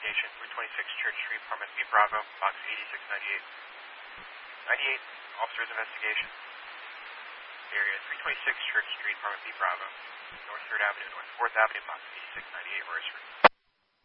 investigation, 326 Church Street, Apartment B Bravo, Box 8698. 98, officer's investigation. Area 326 Church Street, Apartment B Bravo, North 3rd Avenue, North 4th Avenue, Box 8698, Royersford.